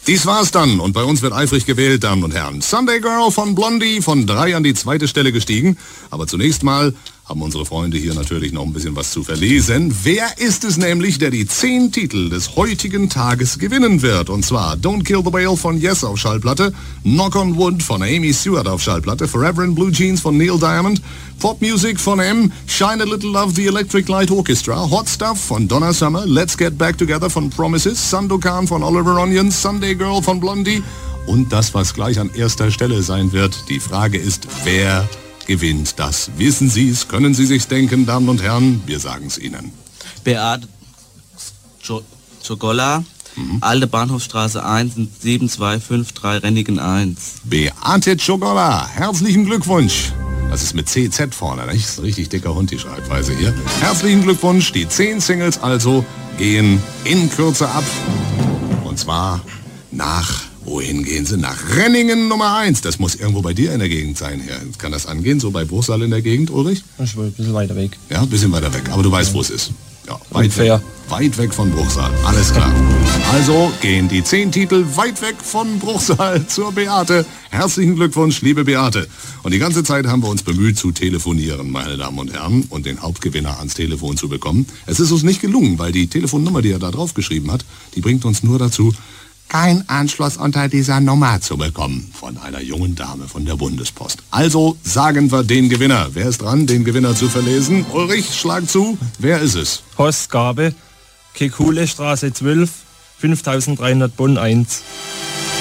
Dies war's dann und bei uns wird eifrig gewählt, Damen und Herren. Sunday Girl von Blondie von 3 an die 2. Stelle gestiegen. Aber zunächst mal haben unsere Freunde hier natürlich noch ein bisschen was zu verlesen. Wer ist es nämlich, der die 10 Titel des heutigen Tages gewinnen wird? Und zwar Don't Kill the Whale von Yes auf Schallplatte, Knock on Wood von Amy Stewart auf Schallplatte, Forever in Blue Jeans von Neil Diamond, Pop Music von M, Shine a Little Love the Electric Light Orchestra, Hot Stuff von Donna Summer, Let's Get Back Together von Promises, Sandokan von Oliver Onions, Sunday Girl von Blondie und das, was gleich an erster Stelle sein wird. Die Frage ist, wer gewinnt das? Wissen Sie es? Können Sie sich's denken, Damen und Herren? Wir sagen es Ihnen. Beate Jogola, Alte Bahnhofstraße 1, 7253 Rennigen 1. Beate Jogola, herzlichen Glückwunsch. Das ist mit CZ vorne, das ist ein richtig dicker Hund, die Schreibweise hier. Herzlichen Glückwunsch, die 10 Singles also gehen in Kürze ab. Und zwar nach... Wohin gehen sie? Nach Renningen Nummer 1. Das muss irgendwo bei dir in der Gegend sein. Ja, kann das angehen, so bei Bruchsal in der Gegend, Ulrich? Ich will ein bisschen weiter weg. Ja, ein bisschen weiter weg. Aber du weißt, wo es ist. Ja, weit weg von Bruchsal. Alles klar. Also gehen die 10 Titel weit weg von Bruchsal zur Beate. Herzlichen Glückwunsch, liebe Beate. Und die ganze Zeit haben wir uns bemüht zu telefonieren, meine Damen und Herren, und den Hauptgewinner ans Telefon zu bekommen. Es ist uns nicht gelungen, weil die Telefonnummer, die er da drauf geschrieben hat, die bringt uns nur dazu, kein Anschluss unter dieser Nummer zu bekommen von einer jungen Dame von der Bundespost. Also sagen wir den Gewinner. Wer ist dran, den Gewinner zu verlesen? Ulrich, schlag zu. Wer ist es? Horst Gabe, Kekule Straße 12, 5300 Bonn 1.